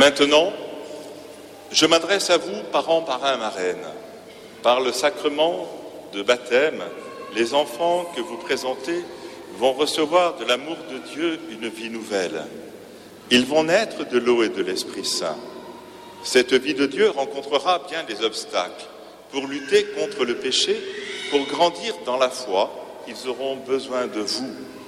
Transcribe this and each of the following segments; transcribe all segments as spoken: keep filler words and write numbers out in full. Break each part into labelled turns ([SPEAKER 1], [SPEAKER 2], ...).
[SPEAKER 1] Maintenant, je m'adresse à vous, parents, parrains, marraines. Par le sacrement de baptême, les enfants que vous présentez vont recevoir de l'amour de Dieu une vie nouvelle. Ils vont naître de l'eau et de l'Esprit Saint. Cette vie de Dieu rencontrera bien des obstacles. Pour lutter contre le péché, pour grandir dans la foi, ils auront besoin de vous.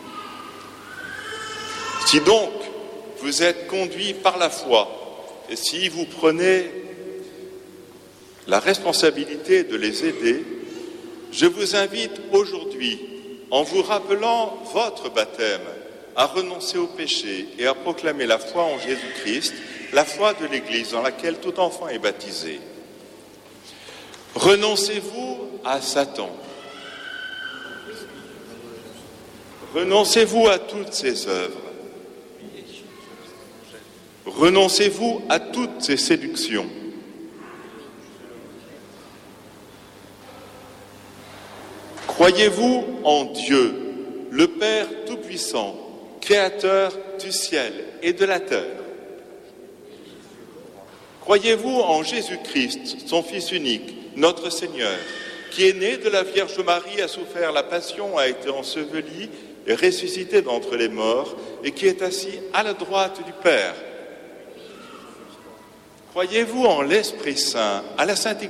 [SPEAKER 1] Si donc vous êtes conduits par la foi, et si vous prenez la responsabilité de les aider, je vous invite aujourd'hui, en vous rappelant votre baptême, à renoncer au péché et à proclamer la foi en Jésus-Christ, la foi de l'Église dans laquelle tout enfant est baptisé. Renoncez-vous à Satan. Renoncez-vous à toutes ses œuvres. Renoncez-vous à toutes ses séductions. Croyez-vous en Dieu, le Père Tout-Puissant, Créateur du ciel et de la terre? Croyez-vous en Jésus-Christ, son Fils unique, notre Seigneur, qui est né de la Vierge Marie, a souffert la passion, a été enseveli et ressuscité d'entre les morts, et qui est assis à la droite du Père? Croyez-vous en l'Esprit Saint, à la Sainte Église